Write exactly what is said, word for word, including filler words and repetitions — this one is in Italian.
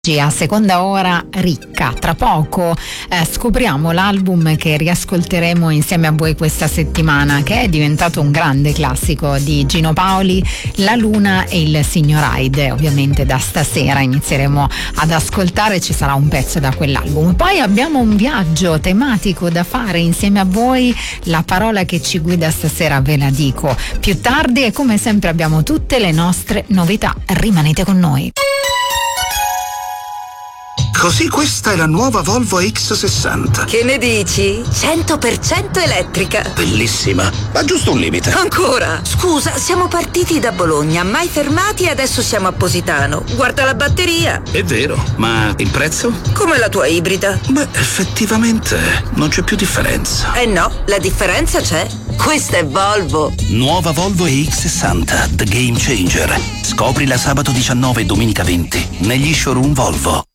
A seconda ora ricca. Tra poco eh, scopriamo l'album che riascolteremo insieme a voi questa settimana, che è diventato un grande classico di Gino Paoli, La Luna e il Signor Hyde. Ovviamente da stasera inizieremo ad ascoltare, ci sarà un pezzo da quell'album. Poi abbiamo un viaggio tematico da fare insieme a voi. La parola che ci guida stasera ve la dico più tardi e come sempre abbiamo tutte le nostre novità. Rimanete con noi. Così questa è la nuova Volvo X sessanta. Che ne dici? cento per cento elettrica. Bellissima, ma giusto un limite. Ancora? Scusa, siamo partiti da Bologna, mai fermati e adesso siamo a Positano. Guarda la batteria. È vero, ma il prezzo? Come la tua ibrida. Beh, effettivamente non c'è più differenza. Eh no, la differenza c'è. Questa è Volvo. Nuova Volvo E X sessanta, The Game Changer. Scoprila sabato diciannove e domenica venti negli showroom Volvo.